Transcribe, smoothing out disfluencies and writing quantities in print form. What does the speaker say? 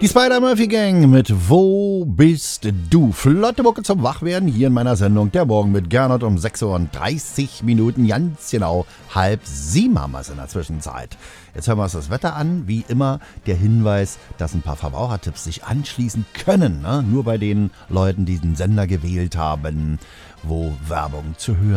Die Spider-Murphy-Gang mit Wo bist du? Flotte Mucke zum Wachwerden hier in meiner Sendung Der Morgen mit Gernot um 6:30 Uhr. Ganz genau 6:30 haben wir es in der Zwischenzeit. Jetzt hören wir uns das Wetter an. Wie immer der Hinweis, dass ein paar Verbrauchertipps sich anschließen können. Ne? Nur bei den Leuten, die den Sender gewählt haben, wo Werbung zu hören